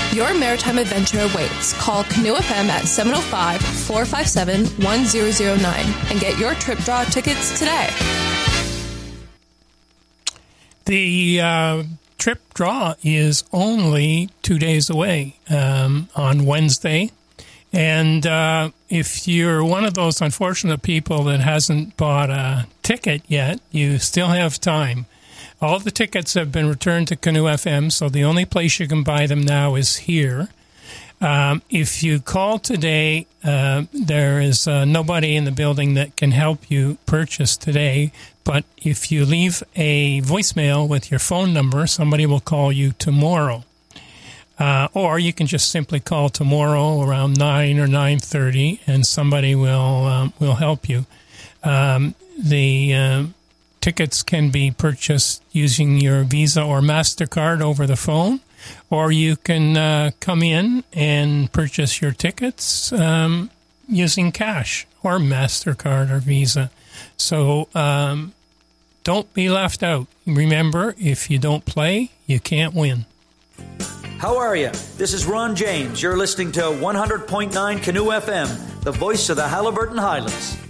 Your maritime adventure awaits. Call Canoe FM at 705-457-1009 and get your trip draw tickets today. The trip draw is only 2 days away on Wednesday. And if you're one of those unfortunate people that hasn't bought a ticket yet, you still have time. All the tickets have been returned to Canoe FM, so the only place you can buy them now is here. If you call today, there is nobody in the building that can help you purchase today. But if you leave a voicemail with your phone number, somebody will call you tomorrow. Or you can just simply call tomorrow around 9 or 9:30, and somebody will help you. The tickets can be purchased using your Visa or MasterCard over the phone, or you can come in and purchase your tickets using cash or MasterCard or Visa. So don't be left out. Remember, if you don't play, you can't win. How are you? This is Ron James. You're listening to 100.9 Canoe FM, the voice of the Haliburton Highlands.